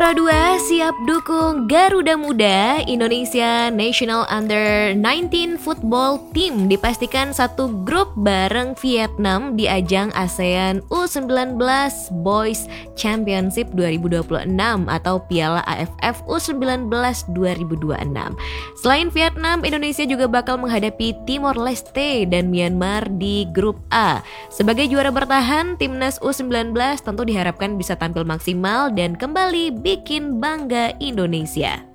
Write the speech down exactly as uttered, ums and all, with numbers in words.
Pro dua siap dukung Garuda Muda. Indonesia National Under sembilan belas Football Team dipastikan satu grup bareng Vietnam di ajang ASEAN U sembilan belas Boys Championship dua ribu dua puluh enam atau Piala A F F U sembilan belas dua ribu dua puluh enam. Selain Vietnam, Indonesia juga bakal menghadapi Timor Leste dan Myanmar di grup A. Sebagai juara bertahan, timnas U sembilan belas tentu diharapkan bisa tampil maksimal dan kembali bikin bangga Indonesia.